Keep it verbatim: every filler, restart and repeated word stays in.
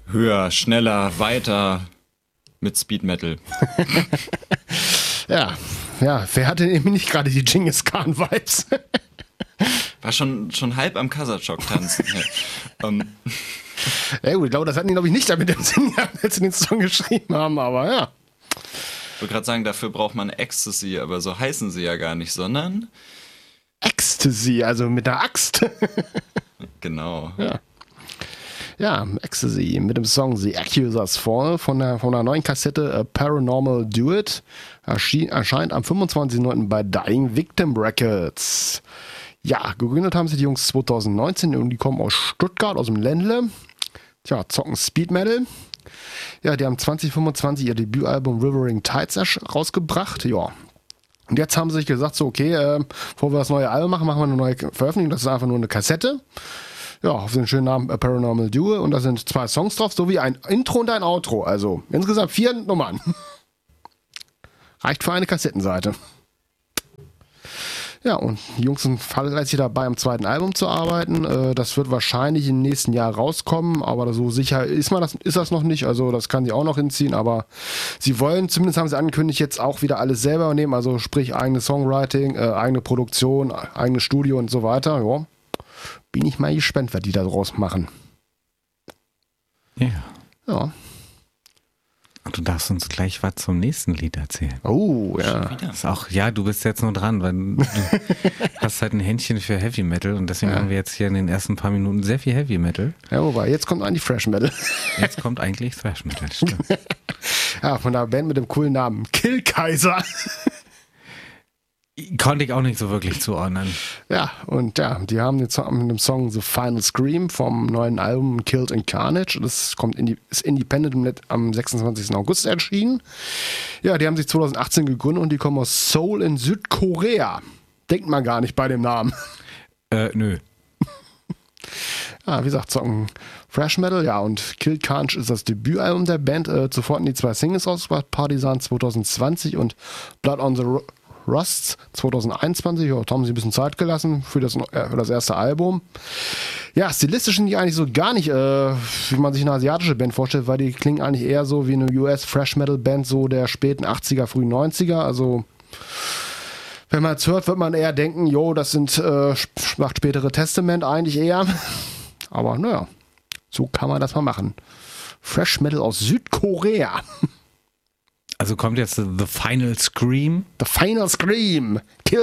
höher, schneller, weiter mit Speed Metal. Ja, ja, wer hatte eben nicht gerade die Genghis Khan Vibes? War schon, schon halb am Kasachok tanzen. Ja. um. Ja gut, ich glaube, das hatten die, glaube ich, nicht damit im Sinn gehabt, als sie den Song geschrieben haben, aber ja. Ich wollte gerade sagen, dafür braucht man Ecstasy, aber so heißen sie ja gar nicht, sondern Ecstasy, also mit der Axt. Genau. Ja. Ja, Ecstasy mit dem Song The Accusers Fall von der, von der neuen Kassette A Paranormal Duet. Erschien, erscheint am fünfundzwanzigsten neunten bei Dying Victim Records. Ja, gegründet haben sie die Jungs zwanzig neunzehn und die kommen aus Stuttgart, aus dem Ländle. Tja, zocken Speed Metal. Ja, die haben zwanzig fünfundzwanzig ihr Debütalbum Rivering Tides rausgebracht. Ja. Und jetzt haben sie sich gesagt, so okay, äh, bevor wir das neue Album machen, machen wir eine neue Veröffentlichung. Das ist einfach nur eine Kassette. Ja, auf den schönen Namen A Paranormal Duo. Und da sind zwei Songs drauf, sowie ein Intro und ein Outro. Also insgesamt vier Nummern. Reicht für eine Kassettenseite. Ja, und die Jungs sind fleißig dabei, am zweiten Album zu arbeiten. Äh, das wird wahrscheinlich im nächsten Jahr rauskommen, aber so sicher ist man das, ist das noch nicht. Also das kann sie auch noch hinziehen, aber sie wollen, zumindest haben sie angekündigt, jetzt auch wieder alles selber nehmen. Also sprich eigene Songwriting, äh, eigene Produktion, eigenes Studio und so weiter. Ja. Bin ich mal gespannt, was die da draus machen. Ja. Ja. Und du darfst uns gleich was zum nächsten Lied erzählen. Oh, ja. Das ist auch, ja, du bist jetzt nur dran, weil du hast halt ein Händchen für Heavy Metal und deswegen Ja. haben wir jetzt hier in den ersten paar Minuten sehr viel Heavy Metal. Ja, wobei, jetzt kommt eigentlich Fresh Metal. Jetzt kommt eigentlich Thrash Metal, stimmt. Ja, von der Band mit dem coolen Namen Kill Kaiser. Konnte ich auch nicht so wirklich zuordnen. Ja, und ja, die haben jetzt mit dem Song The Final Scream vom neuen Album Killed in Carnage. Das kommt in die, ist independent am sechsundzwanzigsten August erschienen. Ja, die haben sich zwanzig achtzehn gegründet und die kommen aus Seoul in Südkorea. Denkt man gar nicht bei dem Namen. Äh, nö. Ja, wie gesagt, Song Fresh Metal, ja, und Killed Carnage ist das Debütalbum der Band. Äh, zuvor hatten die zwei Singles rausgebracht, Partisan zwanzig zwanzig und Blood on the Ro- Rusts zwanzig einundzwanzig, ja, da haben sie ein bisschen Zeit gelassen für das, äh, für das erste Album. Ja, stilistisch sind die eigentlich so gar nicht, äh, wie man sich eine asiatische Band vorstellt, weil die klingen eigentlich eher so wie eine U S Fresh Metal Band so der späten achtziger, frühen neunziger, also wenn man es hört, wird man eher denken, jo, das sind äh, macht spätere Testament eigentlich eher, aber naja, so kann man das mal machen. Fresh Metal aus Südkorea. Also kommt jetzt The Final Scream. The Final Scream.